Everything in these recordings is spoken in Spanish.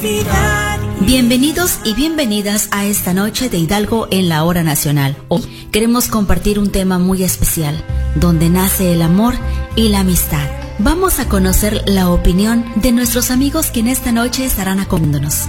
Bienvenidos y bienvenidas a esta noche de Hidalgo en la Hora Nacional. Hoy queremos compartir un tema muy especial, donde nace el amor y la amistad. Vamos a conocer la opinión de nuestros amigos que en esta noche estarán acompañándonos.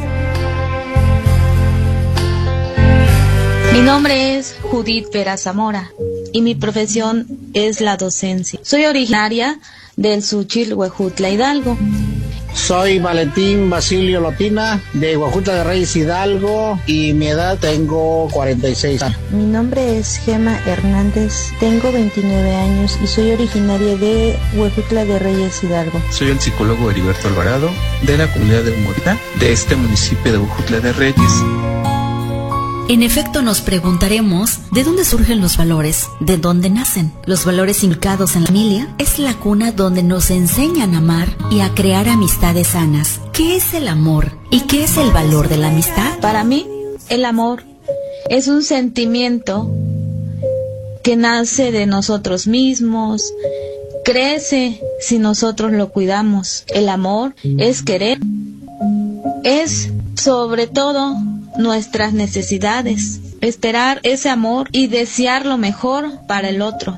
Mi nombre es Judith Vera Zamora y mi profesión es la docencia. Soy originaria del Suchil, Huejutla, Hidalgo. Soy Valentín Basilio Lotina, de Huejutla de Reyes, Hidalgo, y mi edad tengo 46 años. Mi nombre es Gema Hernández, tengo 29 años y soy originaria de Huejutla de Reyes, Hidalgo. Soy el psicólogo Heriberto Alvarado, de la comunidad de Humorita, de este municipio de Huejutla de Reyes. En efecto, nos preguntaremos ¿de dónde surgen los valores? ¿De dónde nacen? Los valores inculcados en la familia es la cuna donde nos enseñan a amar y a crear amistades sanas. ¿Qué es el amor? ¿Y qué es el valor de la amistad? Para mí, el amor es un sentimiento que nace de nosotros mismos, crece si nosotros lo cuidamos. El amor es querer, es sobre todo nuestras necesidades, esperar ese amor y desear lo mejor para el otro.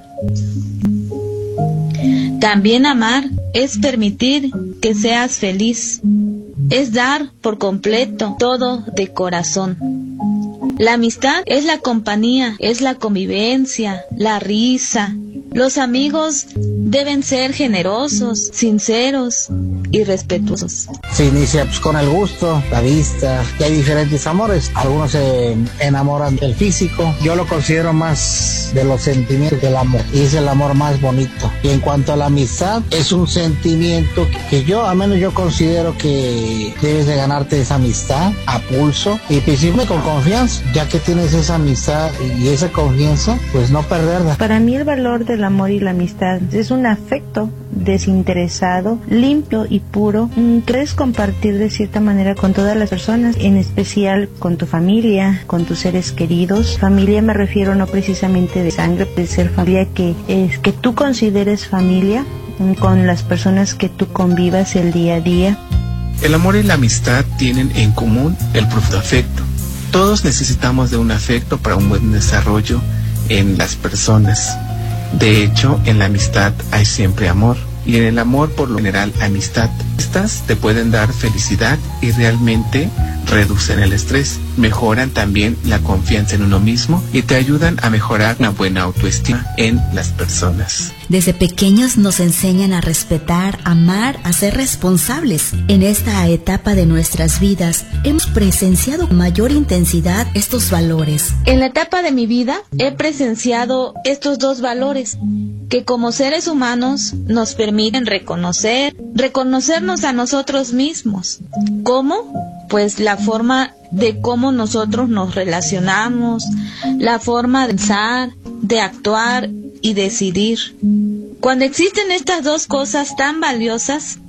También amar es permitir que seas feliz, es dar por completo todo de corazón. La amistad es la compañía, es la convivencia, la risa. Los amigos deben ser generosos, sinceros y respetuosos. Se inicia con el gusto, la vista, y hay diferentes amores. Algunos se enamoran del físico, yo lo considero más de los sentimientos del amor, y es el amor más bonito. Y en cuanto a la amistad, es un sentimiento que yo, al menos yo considero que debes de ganarte esa amistad a pulso, y principalmente con confianza, ya que tienes esa amistad y esa confianza, pues no perderla. Para mí el valor del amor y la amistad es un afecto desinteresado, limpio y puro, que debes compartir de cierta manera con todas las personas, en especial con tu familia, con tus seres queridos. Familia me refiero no precisamente de sangre, de ser familia que tú consideres familia, con las personas que tú convivas el día a día. El amor y la amistad tienen en común el profundo afecto. Todos necesitamos de un afecto para un buen desarrollo en las personas. De hecho, en la amistad hay siempre amor, y en el amor por lo general amistad. Estas te pueden dar felicidad y realmente reducen el estrés, mejoran también la confianza en uno mismo y te ayudan a mejorar una buena autoestima en las personas. Desde pequeños nos enseñan a respetar, amar, a ser responsables. En esta etapa de nuestras vidas hemos presenciado con mayor intensidad estos valores. En la etapa de mi vida he presenciado estos dos valores que como seres humanos nos permiten reconocernos a nosotros mismos. ¿Cómo? Pues la forma de cómo nosotros nos relacionamos, la forma de pensar, de actuar y decidir. Cuando existen estas dos cosas tan valiosas,